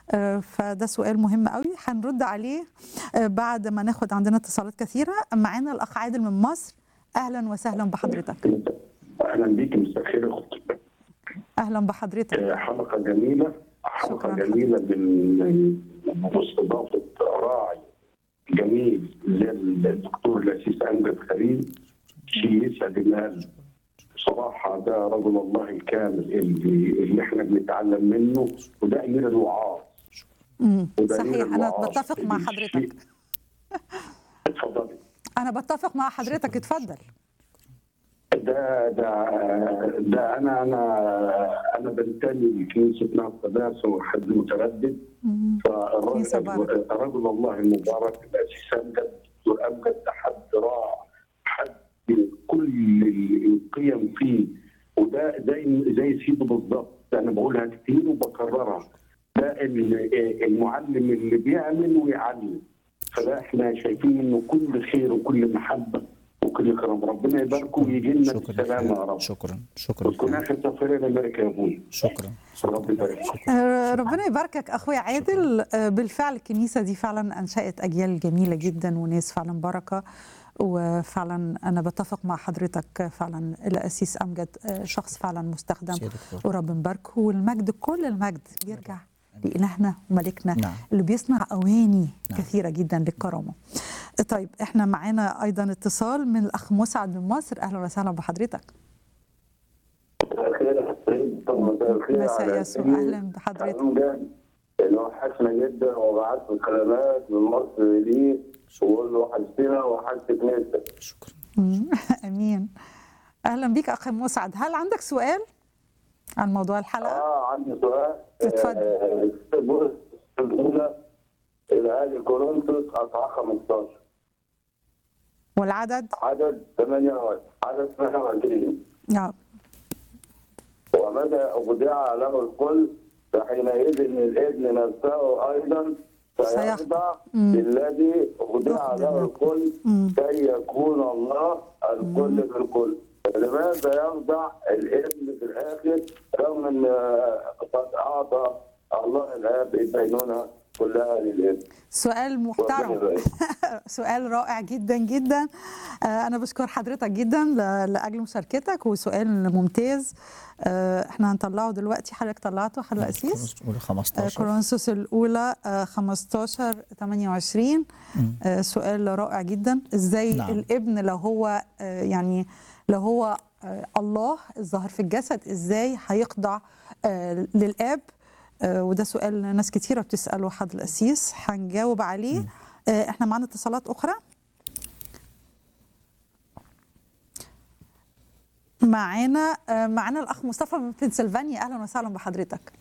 فده سؤال مهم قوي هنرد عليه بعد ما ناخد عندنا اتصالات كثيرة. معانا الأخ عادل من مصر. أهلا وسهلا بحضرتك. اهلا بيك، مساء الخير يا اختي. أهلا بحضرتك. حلقه جميله، حلقه جميله من مستضافه راعي جميل زي الدكتور الاسيس امجد خليل. شيء يسعد القلب بصراحه. ده رجل الله الكامل اللي احنا بنتعلم منه، وده امير الوعاظ. صحيح، أنا بتفق مع حضرتك. اتفضلي. أنا بتفق مع حضرتك، اتفضل. ده انا بنتمي لكنيسه نهضه القداسه وحد متردد. فرجل الله المبارك الاسيس امجد، دكتور امجد، حد كل القيم فيه، وده زي سيده بالظبط. انا بقولها كتير وبكررها، ده المعلم اللي بيعمل ويعلم. فده احنا شايفين منه كل خير وكل محبه وكل كرم. ربنا يباركه ويجي لنا بالسلامه يا رب. شكرا. وتكون اخر سفريه لامريكا يا ابوي. شكرا. رب يبارك. ربنا يباركك اخويا عادل. بالفعل الكنيسه دي فعلا انشات اجيال جميله جدا وناس فعلا بركه، وفعلا انا بتفق مع حضرتك. فعلا الاسيس امجد شخص فعلا مستخدم، ورب مباركه، والمجد كل المجد بيرجع لإلهنا وملكنا. نعم. اللي بيصنع أواني كثيرة جدا للكرامة. طيب احنا معانا أيضا اتصال من الأخ مسعد من مصر. أهلا وسهلا بحضرتك. مساء يسوع، أهلا بحضرتك. اللي وحشنا جدا، وبعت له كلمات من مصر ليه وقول له وحشتنا وحشت نفسك. شكرا. أمين. أهلا بيك أخي مسعد. هل عندك سؤال عن موضوع الحلقة؟ عندي سؤال. اتفضل. البولس الأولى إلى أهل كورنثوس أصحاح 15 والعدد؟ عدد 28. نعم. ومتى أخضع له الكل فحينئذ الابن نفسه أيضا سيخضع للذي أخضع له الكل كي يكون الله الكل في الكل. لماذا يخضع الابن في الاخر رغم ان قد اعطى الله الاب الدينونه كلها للابن؟ سؤال محترم. سؤال رائع جدا جدا. انا بشكر حضرتك جدا لاجل مشاركتك، وسؤال ممتاز. احنا هنطلعه دلوقتي. حضرتك طلعته حضرتك الاسيس؟ كورنثوس الاولى 15-28. سؤال رائع جدا. ازاي نعم. الابن لو هو لو هو الله الظاهر في الجسد، ازاي هيخضع للاب؟ وده سؤال ناس كتيرة بتسأله حضرة القسيس، هنجاوب عليه. احنا معنا اتصالات أخرى. معانا الأخ مصطفى من بنسلفانيا. أهلا وسهلا بحضرتك.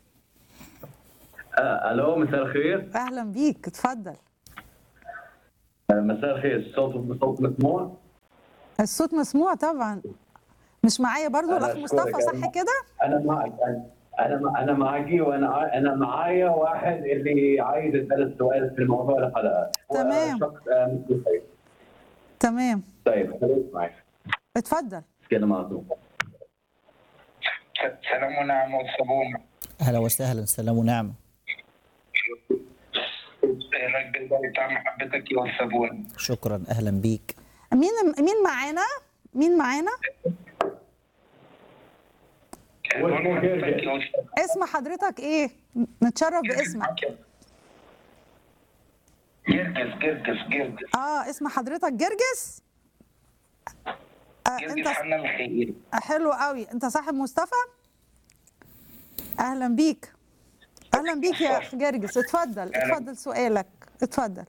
ألو، مساء الخير. أهلا بيك، اتفضل. مساء الخير. الصوت مسموع؟ الصوت مسموع طبعا. مش معايا برضو الأخ مصطفى صح كده؟ أنا معك. أنا معاكي، وأنا معايا واحد اللي عايز يسأل سؤال في الموضوع الحلقة. تمام. تمام. طيب خليك معي. اتفضل. كده معذور. سلام ونعم والصابون. أهلا وسهلا. سلام ونعم. الرجل ده بتاع محبتك والصابون. شكرا. أهلا بيك. مين معانا؟ مين معانا؟ اسم حضرتك ايه؟ نتشرف باسمك. جرجس. اسم حضرتك جرجس؟ انت حنان الخير. حلو قوي. انت صاحب مصطفى؟ اهلا بيك. اهلا بيك يا اخ جرجس. اتفضل سؤالك. اتفضل.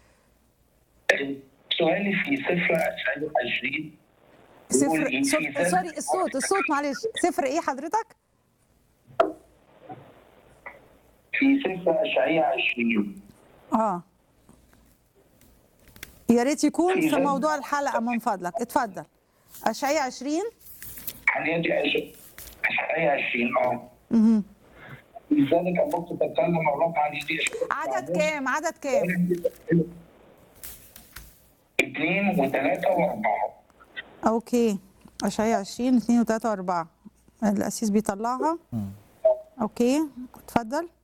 سؤالي في سفر اشعياء 20. سوري الصوت معلش. سفر ايه حضرتك؟ في سفر اشعياء 20. يا ريت يكون في موضوع الحلقه من فضلك. اتفضل. اشعياء 20. اشعياء 20. لذلك أبص تتكلم الرب عن عدد كام؟ 2 و3 و4. اوكي. اشعياء 20 2 و3 و4. القسيس بيطلعها. اوكي اتفضل.